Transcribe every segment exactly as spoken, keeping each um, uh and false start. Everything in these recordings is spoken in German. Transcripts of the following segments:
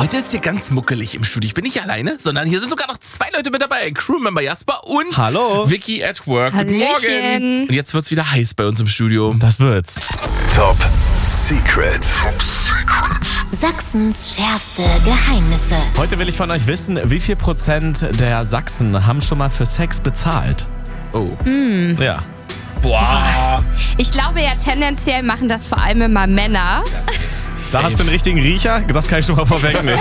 Heute ist hier ganz muckelig im Studio. Ich bin nicht alleine, sondern hier sind sogar noch zwei Leute mit dabei. Crewmember Jasper und Hallo. Vicky at Work. Guten Hallöchen. Morgen. Und jetzt wird's wieder heiß bei uns im Studio. Das wird's. Top Secret. Top Secret. Sachsens schärfste Geheimnisse. Heute will ich von euch wissen, wie viel Prozent der Sachsen haben schon mal für Sex bezahlt? Oh. Ja. Boah. Ich glaube ja, tendenziell machen das vor allem immer Männer. Da hast du den richtigen Riecher? Das kann ich schon mal vorwegnehmen.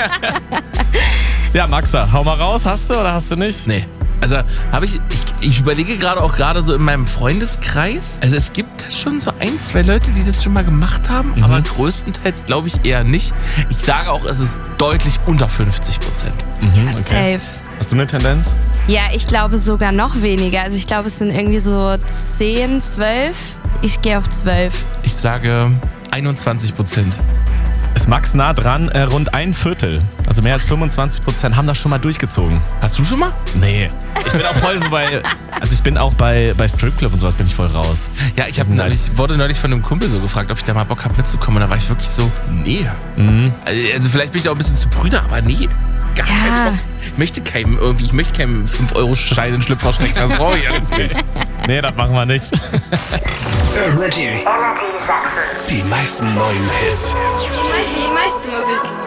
Ja, Maxa, hau mal raus. Hast du oder hast du nicht? Nee. Also habe ich, ich, ich überlege gerade auch gerade so in meinem Freundeskreis. Also es gibt da schon so ein, zwei Leute, die das schon mal gemacht haben, Mhm. aber größtenteils glaube ich eher nicht. Ich sage auch, es ist deutlich unter fünfzig Prozent. Mhm, Safe. Hast du eine Tendenz? Ja, ich glaube sogar noch weniger. Also ich glaube, es sind irgendwie so zehn, zwölf. Ich gehe auf zwölf. Ich sage einundzwanzig Prozent. Ist Max nah dran? Äh, rund ein Viertel. Also mehr als fünfundzwanzig Prozent haben das schon mal durchgezogen. Hast du schon mal? Nee. Ich bin auch voll so bei, also ich bin auch bei, bei Stripclub und sowas bin ich voll raus. Ja, ich hab Mhm. neulich, wurde neulich von einem Kumpel so gefragt, ob ich da mal Bock habe mitzukommen. Und da war ich wirklich so, nee. Mhm. Also vielleicht bin ich da auch ein bisschen zu prüder, aber nee. Gar Ja. keinen Bock. Ich möchte keinem irgendwie, ich möchte keinem fünf Euro Schein in den Schlüpfer stecken. Das brauche ich alles nicht. Nee, das machen wir nicht. Energy. Die meisten neuen Hits. Die meiste Musik.